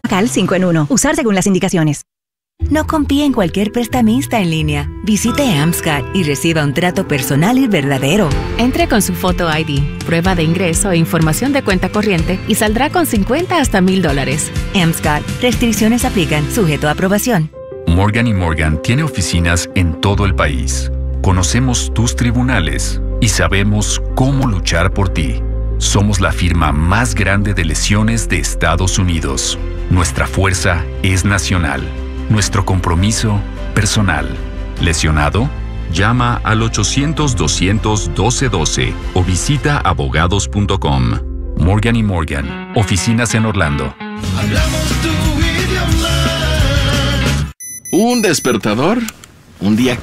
Cal 5 en 1. Usar según las indicaciones. No confíe en cualquier prestamista en línea. Visite AMSCAD y reciba un trato personal y verdadero. Entre con su foto ID, prueba de ingreso e información de cuenta corriente y saldrá con $50 hasta $1,000. AMSCAD. Restricciones aplican. Sujeto a aprobación. Morgan & Morgan tiene oficinas en todo el país. Conocemos tus tribunales y sabemos cómo luchar por ti. Somos la firma más grande de lesiones de Estados Unidos. Nuestra fuerza es nacional. Nuestro compromiso, personal. ¿Lesionado? Llama al 800-200-1212 o visita abogados.com. Morgan & Morgan. Oficinas en Orlando. Hablamos tu idioma. ¿Un despertador? ¿Un día